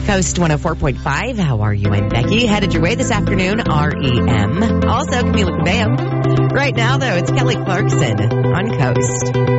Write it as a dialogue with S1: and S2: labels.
S1: Coast 104.5. How are you? I'm Becky. Headed your way this afternoon, REM. Also, Camila Cabello. Right now, though, it's Kelly Clarkson on Coast.